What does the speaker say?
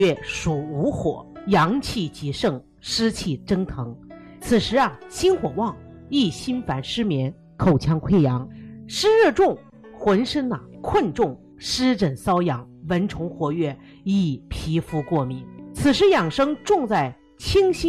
月属午火，阳气极盛，湿气蒸腾。此时心火旺，易心烦失眠，口腔溃疡，湿热重，浑身困重，湿疹瘙痒，蚊虫活跃，易皮肤过敏。此时养生重在清心